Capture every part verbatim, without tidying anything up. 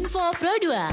Info Pro dua.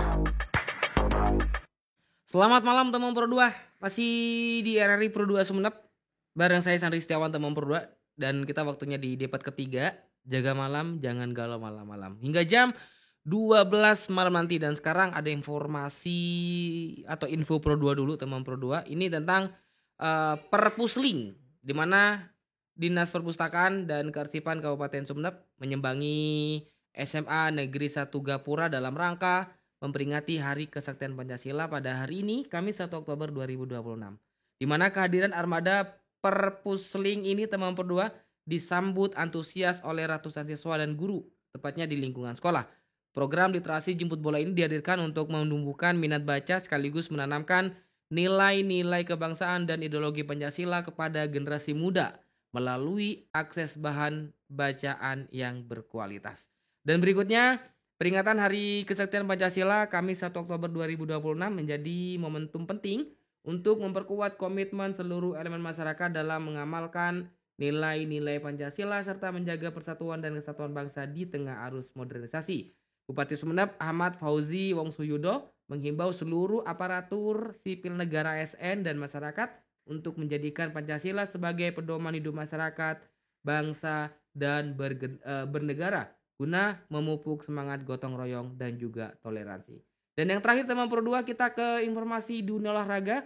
Selamat malam teman Pro dua. Masih di R R I Pro dua Sumenep. Bareng saya Sandri Setiawan teman Pro dua. Dan kita waktunya di debat ketiga. Jaga malam, jangan galau malam-malam. Hingga jam dua belas malam nanti. Dan sekarang ada informasi atau info Pro dua dulu teman Pro dua. Ini tentang uh, Perpusling. Dimana Dinas Perpustakaan dan Kearsipan Kabupaten Sumenep menyambangi S M A Negeri satu Gapura dalam rangka memperingati Hari Kesaktian Pancasila pada hari ini, Kamis satu Oktober dua ribu dua puluh enam. Di mana kehadiran armada Perpusling ini teman berdua disambut antusias oleh ratusan siswa dan guru, tepatnya di lingkungan sekolah. Program literasi jemput bola ini dihadirkan untuk menumbuhkan minat baca sekaligus menanamkan nilai-nilai kebangsaan dan ideologi Pancasila kepada generasi muda melalui akses bahan bacaan yang berkualitas. Dan berikutnya, peringatan Hari Kesaktian Pancasila Kamis satu Oktober dua ribu dua puluh enam menjadi momentum penting untuk memperkuat komitmen seluruh elemen masyarakat dalam mengamalkan nilai-nilai Pancasila serta menjaga persatuan dan kesatuan bangsa di tengah arus modernisasi. Bupati Sumenep Ahmad Fauzi Wongsuyudo menghimbau seluruh aparatur sipil negara A S N dan masyarakat untuk menjadikan Pancasila sebagai pedoman hidup masyarakat, bangsa, dan berge- uh, bernegara guna memupuk semangat gotong royong dan juga toleransi. Dan yang terakhir teman Pro dua, kita ke informasi dunia olahraga.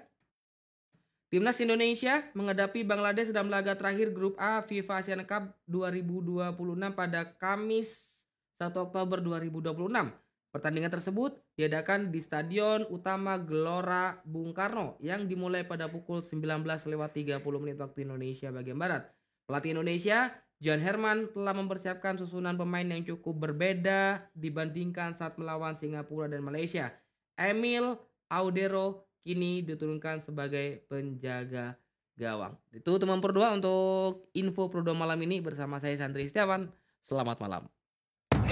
Timnas Indonesia menghadapi Bangladesh dalam laga terakhir grup A FIFA Asian Cup dua ribu dua puluh enam pada Kamis satu Oktober dua ribu dua puluh enam. Pertandingan tersebut diadakan di Stadion Utama Gelora Bung Karno yang dimulai pada pukul sembilan belas lewat tiga puluh menit waktu Indonesia bagian Barat. Pelatih Indonesia John Herman telah mempersiapkan susunan pemain yang cukup berbeda dibandingkan saat melawan Singapura dan Malaysia. Emil Audero kini diturunkan sebagai penjaga gawang. Itu teman Pro dua untuk info Pro dua malam ini bersama saya Sandri Setiawan. Selamat malam.